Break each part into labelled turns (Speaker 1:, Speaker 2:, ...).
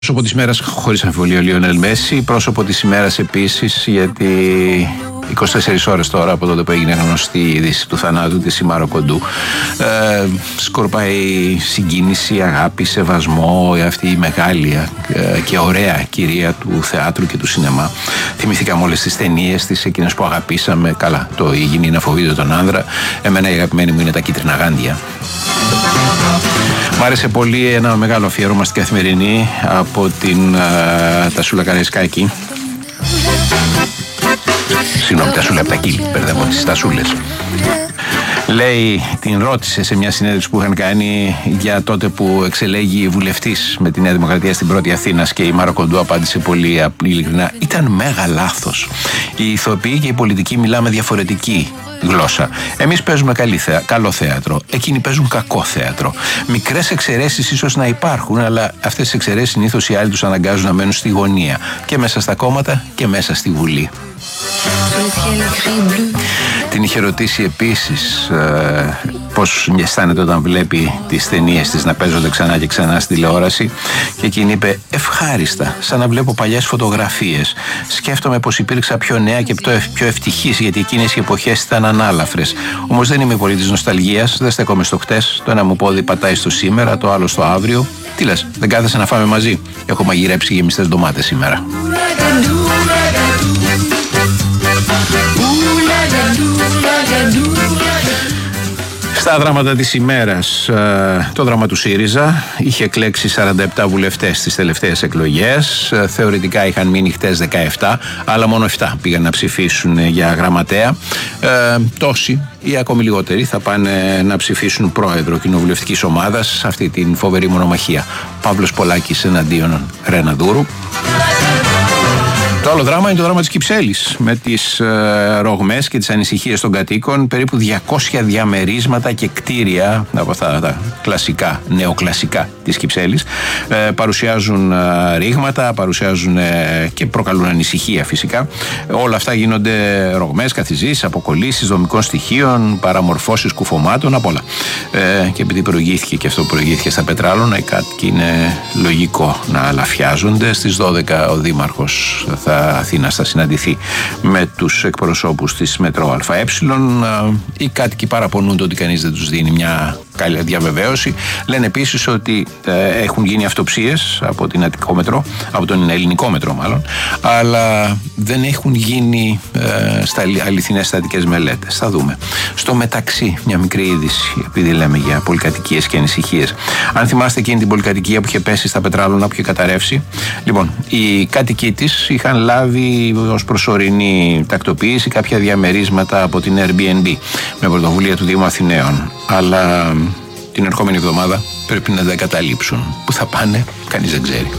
Speaker 1: Πρόσωπο της ημέρας, χωρίς αμφιβολία, ο Λιονέλ Μέση. Πρόσωπο της ημέρας επίσης, γιατί 24 ώρες τώρα από τότε που έγινε γνωστή η είδηση του θανάτου της Ιμάρο Κοντού, σκορπάει συγκίνηση, αγάπη, σεβασμό αυτή η μεγάλη και ωραία κυρία του θεάτρου και του σινεμά. Θυμηθήκαμε όλες τις ταινίες της, εκείνες που αγαπήσαμε. Καλά, το «Η γυνή να φοβείται τον άνδρα». Εμένα η αγαπημένη μου είναι «Τα κίτρινα γάντια». Μ' άρεσε πολύ ένα μεγάλο αφιέρωμα στην Καθημερινή από την Τασούλα Καραϊσκάκη. Συγγνώμη, Τασούλα από τα Κύλη, μπερδεύω τις Τασούλες. Λέει, την ρώτησε σε μια συνέντευξη που είχαν κάνει για τότε που εξελέγει βουλευτής με τη Νέα Δημοκρατία στην πρώτη Αθήνας, και η Μάρο Κοντού απάντησε πολύ ειλικρινά: ήταν μέγα λάθος. Οι ηθοποιοί και οι πολιτικοί μιλάμε διαφορετική γλώσσα. Εμείς παίζουμε καλό θέατρο. Εκείνοι παίζουν κακό θέατρο. Μικρές εξαιρέσεις ίσως να υπάρχουν, αλλά αυτές τις εξαιρέσεις συνήθως οι άλλοι τους αναγκάζουν να μένουν στη γωνία. Και μέσα στα κόμματα και μέσα στη Βουλή. Την είχε ρωτήσει επίσης πώς αισθάνεται όταν βλέπει τις ταινίες της να παίζονται ξανά και ξανά στη τηλεόραση, και εκείνη είπε: ευχάριστα, σαν να βλέπω παλιές φωτογραφίες. Σκέφτομαι πως υπήρξα πιο νέα και πιο ευτυχής, γιατί εκείνες οι εποχές ήταν ανάλαφρες. Όμως δεν είμαι πολύ της νοσταλγίας, δεν στέκομαι στο χτες. Το ένα μου πόδι πατάει στο σήμερα, το άλλο στο αύριο. Τι λες, δεν κάθεσαι να φάμε μαζί? Έχω μαγειρέψει γεμιστές ντομάτες σήμερα. Στα δράματα της ημέρας, το δράμα του ΣΥΡΙΖΑ είχε εκλέξει 47 βουλευτές στις τελευταίες εκλογές. Θεωρητικά είχαν μείνει χτες 17, αλλά μόνο 7 πήγαν να ψηφίσουν για γραμματέα. Τόσοι ή ακόμη λιγότεροι θα πάνε να ψηφίσουν πρόεδρο κοινοβουλευτικής ομάδας σε αυτή την φοβερή μονομαχία. Παύλος Πολάκης εναντίον Ρεναδούρου. Το άλλο δράμα είναι το δράμα της Κυψέλης, με τις ρογμές και τις ανησυχίες των κατοίκων. Περίπου 200 διαμερίσματα και κτίρια από αυτά τα κλασικά, νεοκλασικά της Κυψέλης παρουσιάζουν ρήγματα, παρουσιάζουν και προκαλούν ανησυχία φυσικά. Όλα αυτά γίνονται ρογμές, καθιζήσεις, αποκολλήσεις δομικών στοιχείων, παραμορφώσεις κουφωμάτων, απ' όλα. Και επειδή προηγήθηκε και αυτό που προηγήθηκε στα Πετράλωνα, οι κάτοικοι είναι λογικό να αλαφιάζονται. Στις 12 ο Δήμαρχος Αθήνας θα συναντηθεί με τους εκπροσώπους της Μετρό ΑΕ. Οι κάτοικοι παραπονούνται ότι κανείς δεν τους δίνει μια καλή διαβεβαίωση. Λένε επίσης ότι έχουν γίνει αυτοψίες από την Αττικό Μετρό, από τον Ελληνικό Μετρό μάλλον, αλλά δεν έχουν γίνει στα αληθινές στατικές μελέτες. Θα δούμε. Στο μεταξύ, μια μικρή είδηση, επειδή λέμε για πολυκατοικίες και ανησυχίες. Αν θυμάστε εκείνη την πολυκατοικία που είχε πέσει στα Πετράλωνα, που είχε καταρρεύσει, λοιπόν, οι κάτοικοι της είχαν λάβει ως προσωρινή τακτοποίηση κάποια διαμερίσματα από την Airbnb με πρωτοβουλία του Δήμου Αθηναίων. Αλλά την ερχόμενη εβδομάδα πρέπει να τα εγκαταλείψουν. Πού θα πάνε, κανείς δεν ξέρει.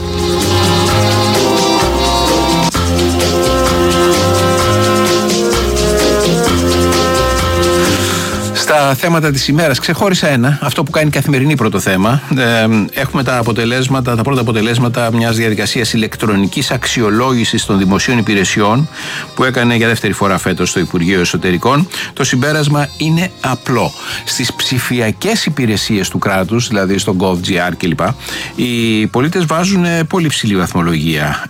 Speaker 1: Στα θέματα της ημέρας ξεχώρισα ένα, αυτό που κάνει Καθημερινή πρώτο θέμα. Έχουμε τα πρώτα αποτελέσματα μιας διαδικασίας ηλεκτρονικής αξιολόγησης των δημοσίων υπηρεσιών που έκανε για δεύτερη φορά φέτος το Υπουργείο Εσωτερικών. Το συμπέρασμα είναι απλό. Στις ψηφιακές υπηρεσίες του κράτους, δηλαδή στο gov.gr κλπ, οι πολίτες βάζουν πολύ ψηλή βαθμολογία.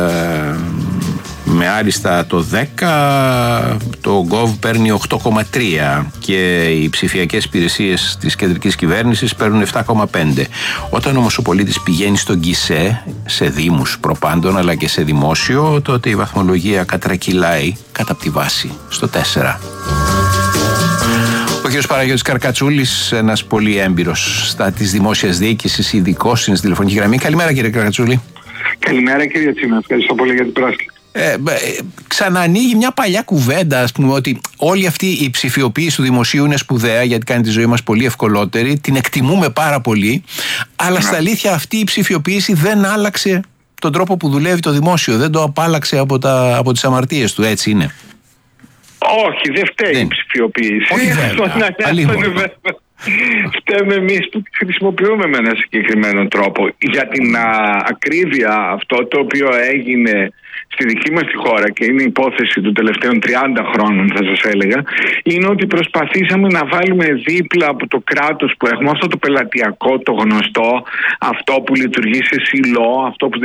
Speaker 1: Με άριστα το 10, το Gov παίρνει 8,3 και οι ψηφιακές υπηρεσίες της κεντρικής κυβέρνησης παίρνουν 7,5. Όταν όμως ο πολίτης πηγαίνει στον γκισέ, σε δήμους προπάντων αλλά και σε δημόσιο, τότε η βαθμολογία κατρακυλάει κατά τη βάση στο 4. Ο κ. Παναγιώτης Καρκατσούλης, ένας πολύ έμπειρος της δημόσιας διοίκησης, ειδικός στην τηλεφωνική γραμμή. Καλημέρα κύριε Καρκατσούλη.
Speaker 2: Καλημέρα κύριε Τσίμα, ευχαριστώ πολύ για την πρόσκληση.
Speaker 1: Ξανανοίγει μια παλιά κουβέντα, ας πούμε, ότι όλη αυτή η ψηφιοποίηση του δημοσίου είναι σπουδαία γιατί κάνει τη ζωή μας πολύ ευκολότερη, την εκτιμούμε πάρα πολύ, αλλά στα αλήθεια αυτή η ψηφιοποίηση δεν άλλαξε τον τρόπο που δουλεύει το δημόσιο, δεν το απάλλαξε από τις αμαρτίες του, έτσι είναι?
Speaker 2: Όχι, δεν φταίει η ψηφιοποίηση.
Speaker 1: Όχι βέβαια.
Speaker 2: Φταίμε εμείς που χρησιμοποιούμε με ένα συγκεκριμένο τρόπο. Για την ακρίβεια, αυτό το οποίο έγινε στη δική μας τη χώρα, και είναι υπόθεση των τελευταίων 30 χρόνων θα σας έλεγα, είναι ότι προσπαθήσαμε να βάλουμε δίπλα από το κράτος που έχουμε αυτό το πελατειακό, το γνωστό, αυτό που λειτουργεί σε σιλό, αυτό που